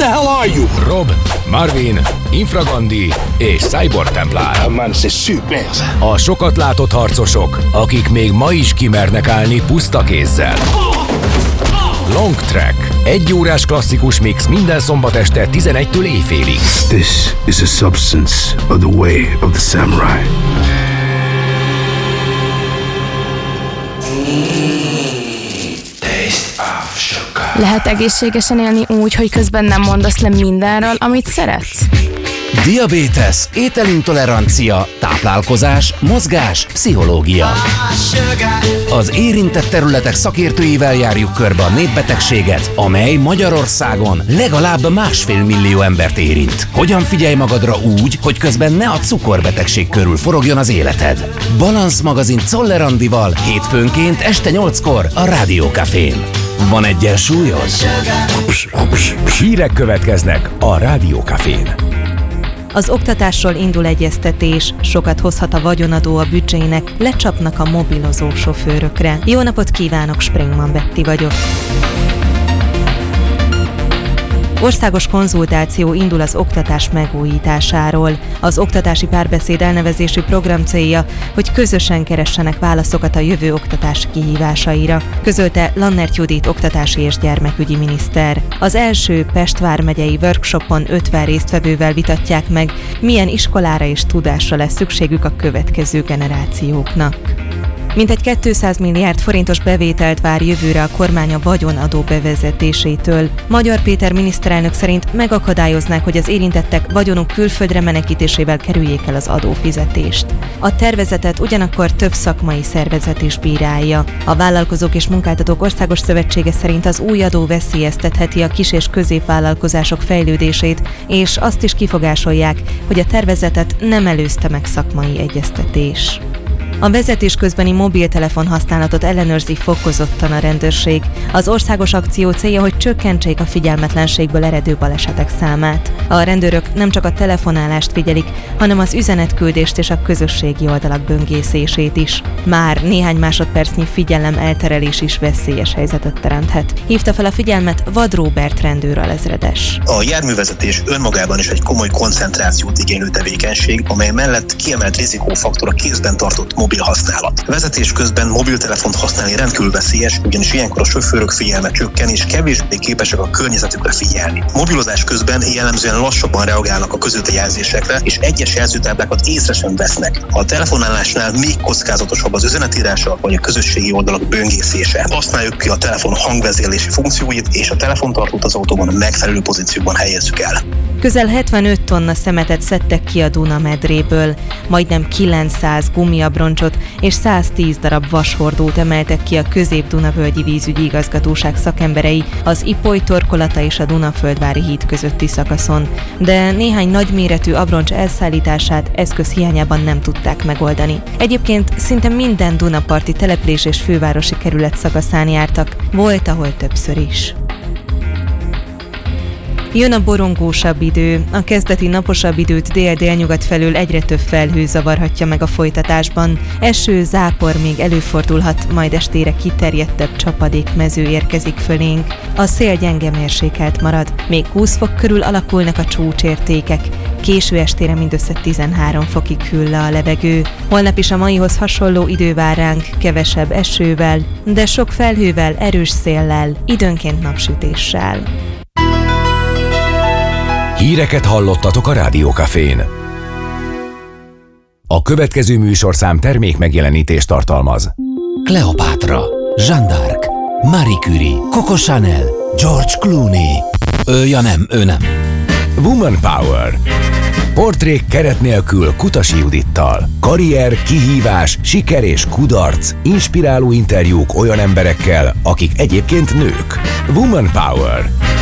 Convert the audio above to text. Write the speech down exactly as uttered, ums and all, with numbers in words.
the hell are you? Rob, Marvin, Infragandi és Cyborg Templár. Man, c'est super. A sokat látott harcosok, akik még ma is kimernek állni puszta kézzel. Long Track. Egy órás klasszikus mix minden szombat este tizenegytől éjfélig. This is a substance of the way of the samurai. Lehet egészségesen élni úgy, hogy közben nem mondasz le mindenről, amit szeretsz? Diabétesz, ételintolerancia, táplálkozás, mozgás, pszichológia. Az érintett területek szakértőivel járjuk körbe a népbetegséget, amely Magyarországon legalább másfél millió embert érint. Hogyan figyelj magadra úgy, hogy közben ne a cukorbetegség körül forogjon az életed? Balansz magazin Czoller Andival hétfőnként este nyolckor a Rádió Cafén. Van egyensúlyod? Hírek következnek a Rádió Cafén. Az oktatásról indul egyeztetés, sokat hozhat a vagyonadó a büdzsének, lecsapnak a mobilozó sofőrökre. Jó napot kívánok, Springman Betty vagyok. Országos konzultáció indul az oktatás megújításáról. Az Oktatási Párbeszéd elnevezésű program célja, hogy közösen keressenek válaszokat a jövő oktatási kihívásaira, közölte Lannert Judit oktatási és gyermekügyi miniszter. Az első Pest vármegyei workshopon ötven résztvevővel vitatják meg, milyen iskolára és tudásra lesz szükségük a következő generációknak. Mintegy kétszáz milliárd forintos bevételt vár jövőre a kormány a vagyonadó bevezetésétől. Magyar Péter miniszterelnök szerint megakadályoznák, hogy az érintettek vagyonuk külföldre menekítésével kerüljék el az adófizetést. A tervezetet ugyanakkor több szakmai szervezet is bírálja. A Vállalkozók és Munkáltatók Országos Szövetsége szerint az új adó veszélyeztetheti a kis- és középvállalkozások fejlődését, és azt is kifogásolják, hogy a tervezetet nem előzte meg szakmai egyeztetés. A vezetés közbeni mobiltelefon használatot ellenőrzi fokozottan a rendőrség. Az országos akció célja, hogy csökkentsék a figyelmetlenségből eredő balesetek számát. A rendőrök nem csak a telefonálást figyelik, hanem az üzenetküldést és a közösségi oldalak böngészését is. Már néhány másodpercnyi figyelem elterelés is veszélyes helyzetet teremthet. Hívta fel a figyelmet Vad Róbert rendőralezredes. A járművezetés önmagában is egy komoly koncentrációt igénylő tevékenység, amely mellett kiemelt rizikófaktor a kézben tartott mobil használat. Vezetés közben mobiltelefont használni rendkívül veszélyes, ugyanis ilyenkor a sofőrök figyelme csökken és kevésbé képesek a környezetükre figyelni. Mobilozás közben jellemzően lassabban reagálnak a közúti jelzésekre, és egyes jelzőtáblákat észre sem vesznek. A telefonálásnál még kockázatosabb az üzenetírása vagy a közösségi oldalak böngészése. Használjuk ki a telefon hangvezérlési funkcióit, és a telefontartót az autóban a megfelelő pozícióban helyezzük el. Közel hetvenöt tonna szemetet szedtek ki a Duna medréből, majdnem kilencszáz gumiabroncsot és száztíz darab vashordót emeltek ki a Közép-Dunavölgyi Vízügyi Igazgatóság szakemberei az Ipoly torkolata és a Dunaföldvári híd közötti szakaszon, de néhány nagyméretű abroncs elszállítását eszköz hiányában nem tudták megoldani. Egyébként szinte minden dunaparti település és fővárosi kerület szakaszán jártak, volt ahol többször is. Jön a borongósabb idő, a kezdeti naposabb időt dél-délnyugat felől egyre több felhő zavarhatja meg a folytatásban. Eső, zápor még előfordulhat, majd estére kiterjedtebb csapadékmező érkezik fölénk. A szél gyenge mérsékelt marad, még húsz fok körül alakulnak a csúcsértékek. Késő estére mindössze tizenhárom fokig hűl le a levegő. Holnap is a maihoz hasonló idő vár ránk, kevesebb esővel, de sok felhővel, erős széllel, időnként napsütéssel. Híreket hallottatok a Rádió Cafén. A következő műsorszám termék megjelenítést tartalmaz. Kleopátra, Jeanne d'Arc, Marie Curie, Coco Chanel, George Clooney. Ő, ja nem, ő nem. Woman Power. Portrék keret nélkül Kutasi Judittal. Karrier, kihívás, siker és kudarc. Inspiráló interjúk olyan emberekkel, akik egyébként nők. Woman Power.